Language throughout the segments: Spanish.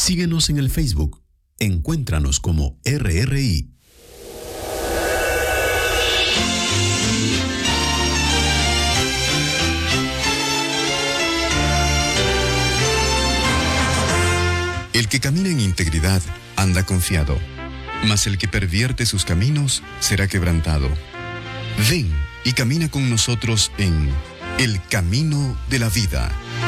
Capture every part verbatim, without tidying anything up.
Síguenos en el Facebook. Encuéntranos como R R I. El que camina en integridad anda confiado, mas el que pervierte sus caminos será quebrantado. Ven y camina con nosotros en El Camino de la Vida.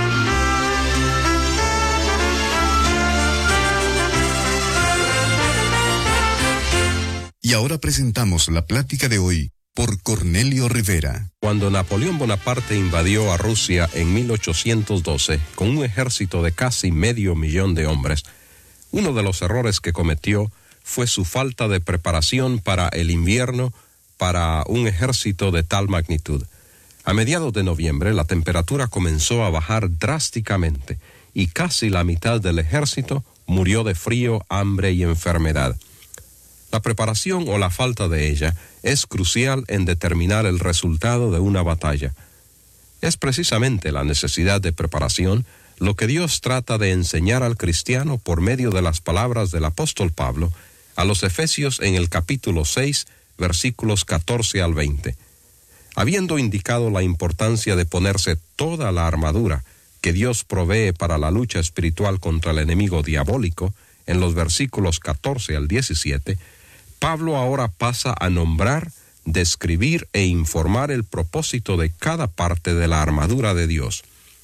Y ahora presentamos la plática de hoy por Cornelio Rivera. Cuando Napoleón Bonaparte invadió a Rusia en mil ochocientos doce con un ejército de casi medio millón de hombres, uno de los errores que cometió fue su falta de preparación para el invierno para un ejército de tal magnitud. A mediados de noviembre la temperatura comenzó a bajar drásticamente y casi la mitad del ejército murió de frío, hambre y enfermedad. La preparación o la falta de ella es crucial en determinar el resultado de una batalla. Es precisamente la necesidad de preparación lo que Dios trata de enseñar al cristiano por medio de las palabras del apóstol Pablo a los Efesios en el capítulo seis, versículos catorce al veinte. Habiendo indicado la importancia de ponerse toda la armadura que Dios provee para la lucha espiritual contra el enemigo diabólico, en los versículos catorce al diecisiete, Pablo ahora pasa a nombrar, describir e informar el propósito de cada parte de la armadura de Dios.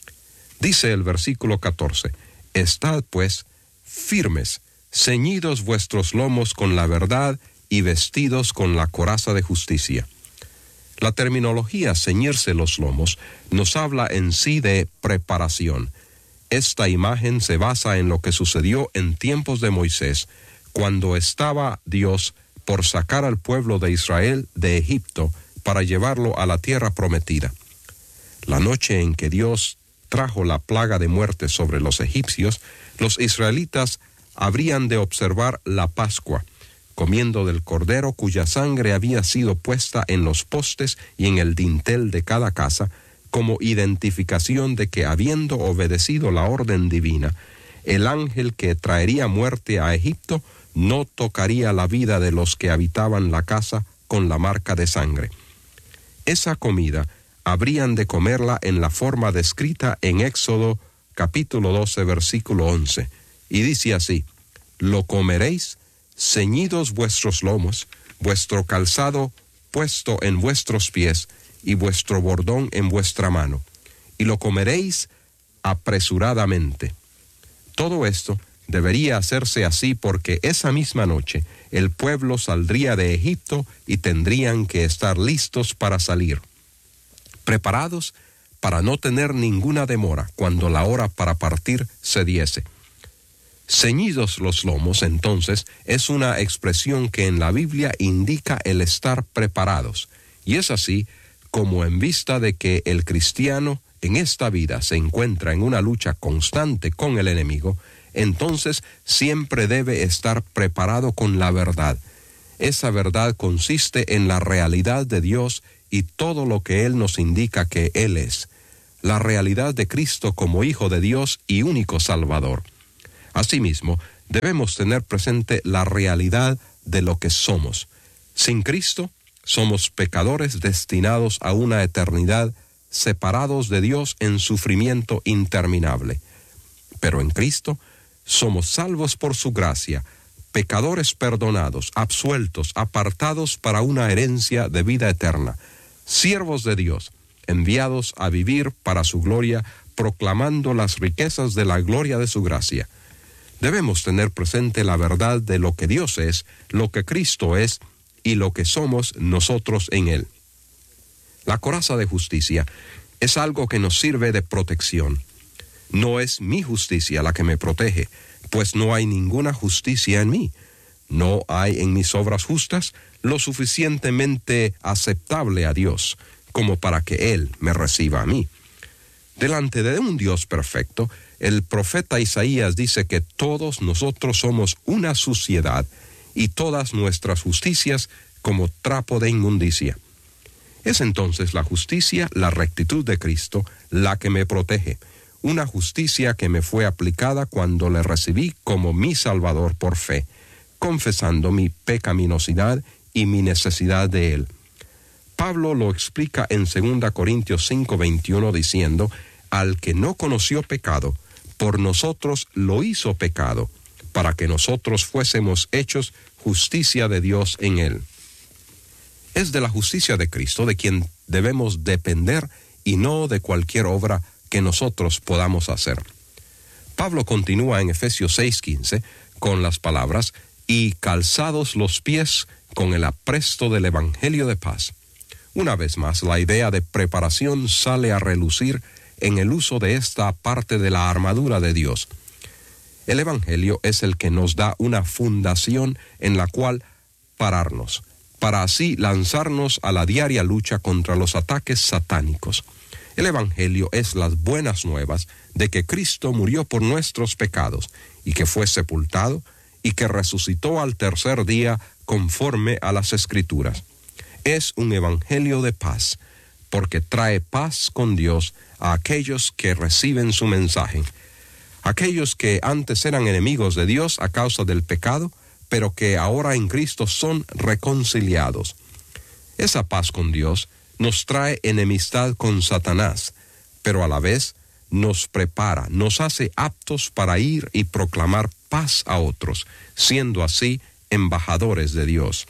Dice el versículo catorce, «Estad, pues, firmes, ceñidos vuestros lomos con la verdad y vestidos con la coraza de justicia». La terminología ceñirse los lomos nos habla en sí de preparación. Esta imagen se basa en lo que sucedió en tiempos de Moisés, cuando estaba Dios por sacar al pueblo de Israel de Egipto para llevarlo a la tierra prometida. La noche en que Dios trajo la plaga de muerte sobre los egipcios, los israelitas habrían de observar la Pascua, comiendo del cordero cuya sangre había sido puesta en los postes y en el dintel de cada casa, como identificación de que, habiendo obedecido la orden divina, el ángel que traería muerte a Egipto no tocaría la vida de los que habitaban la casa con la marca de sangre. Esa comida habrían de comerla en la forma descrita en Éxodo capítulo doce, versículo once, y dice así, «Lo comeréis ceñidos vuestros lomos, vuestro calzado puesto en vuestros pies, y vuestro bordón en vuestra mano, y lo comeréis apresuradamente». Todo esto debería hacerse así porque esa misma noche el pueblo saldría de Egipto y tendrían que estar listos para salir, preparados para no tener ninguna demora cuando la hora para partir se diese. Ceñidos los lomos, entonces, es una expresión que en la Biblia indica el estar preparados, y es así como en vista de que el cristiano en esta vida se encuentra en una lucha constante con el enemigo, entonces siempre debe estar preparado con la verdad. Esa verdad consiste en la realidad de Dios y todo lo que Él nos indica que Él es, la realidad de Cristo como Hijo de Dios y único Salvador. Asimismo, debemos tener presente la realidad de lo que somos. Sin Cristo, somos pecadores destinados a una eternidad separados de Dios en sufrimiento interminable. Pero en Cristo, somos salvos por su gracia, pecadores perdonados, absueltos, apartados para una herencia de vida eterna, siervos de Dios, enviados a vivir para su gloria, proclamando las riquezas de la gloria de su gracia. Debemos tener presente la verdad de lo que Dios es, lo que Cristo es y lo que somos nosotros en Él. La coraza de justicia es algo que nos sirve de protección. No es mi justicia la que me protege, pues no hay ninguna justicia en mí. No hay en mis obras justas lo suficientemente aceptable a Dios como para que Él me reciba a mí. Delante de un Dios perfecto, el profeta Isaías dice que todos nosotros somos una suciedad y todas nuestras justicias como trapo de inmundicia. Es entonces la justicia, la rectitud de Cristo, la que me protege. una justicia que me fue aplicada cuando le recibí como mi Salvador por fe, confesando mi pecaminosidad y mi necesidad de Él. Pablo lo explica en segunda Corintios cinco veintiuno diciendo, al que no conoció pecado, por nosotros lo hizo pecado, para que nosotros fuésemos hechos justicia de Dios en Él. Es de la justicia de Cristo de quien debemos depender y no de cualquier obra que nosotros podamos hacer. Pablo continúa en Efesios seis quince con las palabras, y calzados los pies con el apresto del Evangelio de paz. Una vez más, la idea de preparación sale a relucir en el uso de esta parte de la armadura de Dios. El Evangelio es el que nos da una fundación en la cual pararnos, para así lanzarnos a la diaria lucha contra los ataques satánicos. El Evangelio es las buenas nuevas de que Cristo murió por nuestros pecados y que fue sepultado y que resucitó al tercer día conforme a las Escrituras. Es un evangelio de paz, porque trae paz con Dios a aquellos que reciben su mensaje. Aquellos que antes eran enemigos de Dios a causa del pecado, pero que ahora en Cristo son reconciliados. Esa paz con Dios nos trae enemistad con Satanás, pero a la vez nos prepara, nos hace aptos para ir y proclamar paz a otros, siendo así embajadores de Dios.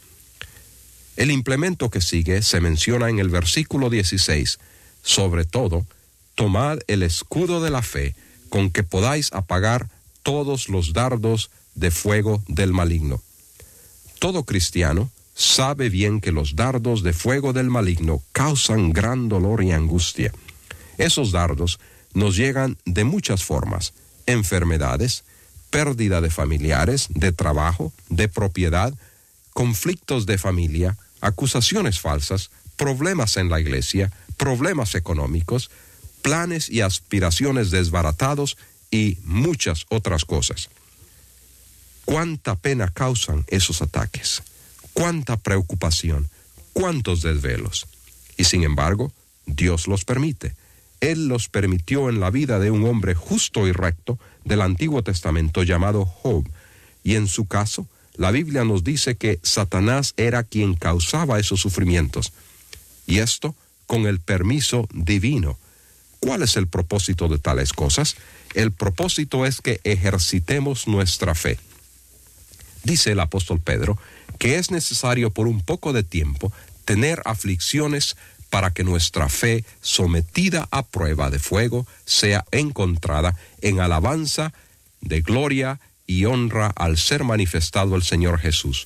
El implemento que sigue se menciona en el versículo dieciséis. Sobre todo, tomad el escudo de la fe, con que podáis apagar todos los dardos de fuego del maligno. Todo cristiano sabe bien que los dardos de fuego del maligno causan gran dolor y angustia. Esos dardos nos llegan de muchas formas: enfermedades, pérdida de familiares, de trabajo, de propiedad, conflictos de familia, acusaciones falsas, problemas en la iglesia, problemas económicos, planes y aspiraciones desbaratados y muchas otras cosas. ¿Cuánta pena causan esos ataques? ¿Cuánta preocupación? ¿Cuántos desvelos? Y sin embargo, Dios los permite. Él los permitió en la vida de un hombre justo y recto del Antiguo Testamento llamado Job. Y en su caso, la Biblia nos dice que Satanás era quien causaba esos sufrimientos. Y esto con el permiso divino. ¿Cuál es el propósito de tales cosas? El propósito es que ejercitemos nuestra fe. Dice el apóstol Pedro que es necesario por un poco de tiempo tener aflicciones para que nuestra fe, sometida a prueba de fuego, sea encontrada en alabanza de gloria y honra al ser manifestado el Señor Jesús.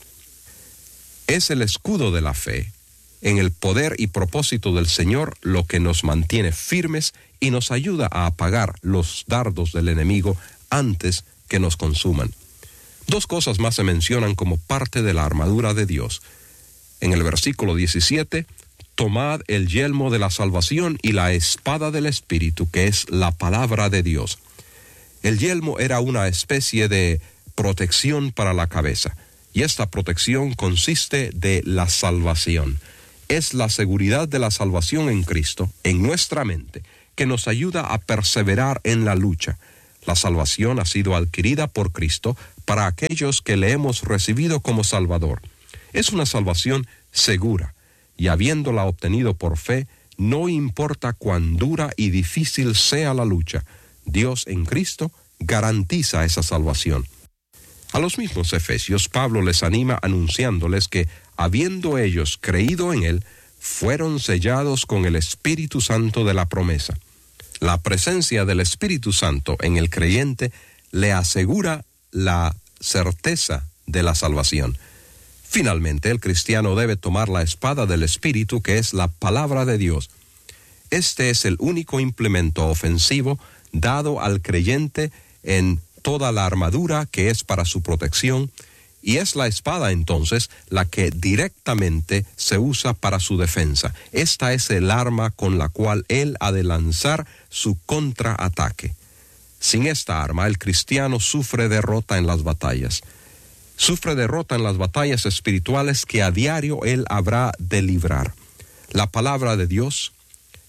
Es el escudo de la fe, en el poder y propósito del Señor, lo que nos mantiene firmes y nos ayuda a apagar los dardos del enemigo antes que nos consuman. Dos cosas más se mencionan como parte de la armadura de Dios. En el versículo diecisiete, tomad el yelmo de la salvación y la espada del Espíritu, que es la palabra de Dios. El yelmo era una especie de protección para la cabeza, y esta protección consiste de la salvación. Es la seguridad de la salvación en Cristo, en nuestra mente, que nos ayuda a perseverar en la lucha. La salvación ha sido adquirida por Cristo para aquellos que le hemos recibido como Salvador. Es una salvación segura, y habiéndola obtenido por fe, no importa cuán dura y difícil sea la lucha, Dios en Cristo garantiza esa salvación. A los mismos efesios, Pablo les anima anunciándoles que, habiendo ellos creído en Él, fueron sellados con el Espíritu Santo de la promesa. La presencia del Espíritu Santo en el creyente le asegura la certeza de la salvación. Finalmente, el cristiano debe tomar la espada del Espíritu, que es la palabra de Dios. Este es el único implemento ofensivo dado al creyente en toda la armadura que es para su protección, y es la espada entonces la que directamente se usa para su defensa. Esta es el arma con la cual él ha de lanzar su contraataque. Sin esta arma, el cristiano sufre derrota en las batallas. Sufre derrota en las batallas espirituales que a diario él habrá de librar. La palabra de Dios,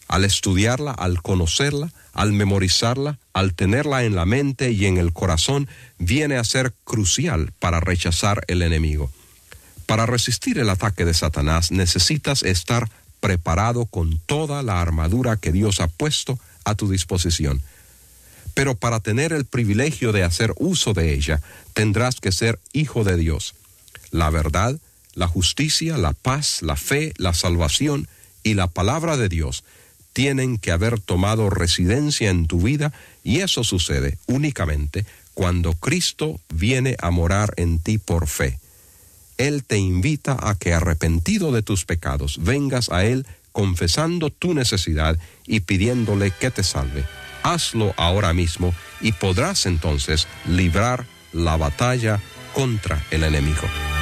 Al estudiarla, al conocerla, al memorizarla, al tenerla en la mente y en el corazón, viene a ser crucial para rechazar el enemigo. Para resistir el ataque de Satanás, necesitas estar preparado con toda la armadura que Dios ha puesto a tu disposición. Pero para tener el privilegio de hacer uso de ella, tendrás que ser hijo de Dios. La verdad, la justicia, la paz, la fe, la salvación y la palabra de Dios tienen que haber tomado residencia en tu vida, y eso sucede únicamente cuando Cristo viene a morar en ti por fe. Él te invita a que, arrepentido de tus pecados, vengas a Él confesando tu necesidad y pidiéndole que te salve. Hazlo ahora mismo y podrás entonces librar la batalla contra el enemigo.